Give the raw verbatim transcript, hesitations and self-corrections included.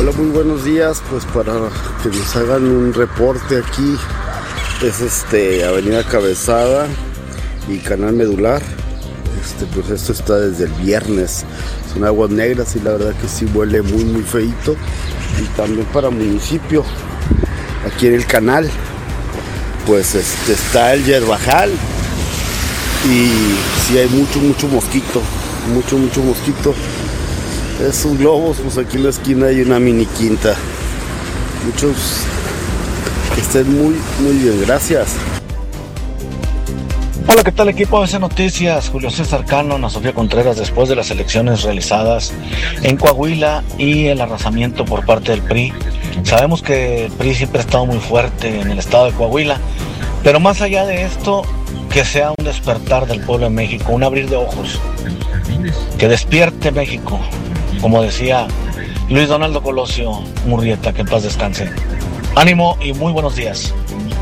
Hola, muy buenos días. Pues para que nos hagan un reporte aquí, es este Avenida Cabezada y Canal Medular. Este, pues esto está desde el viernes. Son aguas negras y la verdad que sí huele muy muy feito. Y también para municipio, aquí en el canal, pues este está el yerbajal y sí hay mucho mucho mosquito, mucho mucho mosquito. Esos globos, pues aquí en la esquina hay una mini quinta. Muchos que estén muy muy bien, gracias. Hola, ¿qué tal equipo de A B C Noticias? Julio César Cano, Ana Sofía Contreras. Después de las elecciones realizadas en Coahuila y el arrasamiento por parte del P R I, sabemos que el P R I siempre ha estado muy fuerte en el estado de Coahuila, pero más allá de esto, que sea un despertar del pueblo de México, un abrir de ojos, que despierte México, como decía Luis Donaldo Colosio Murrieta, que en paz descanse. Ánimo y muy buenos días.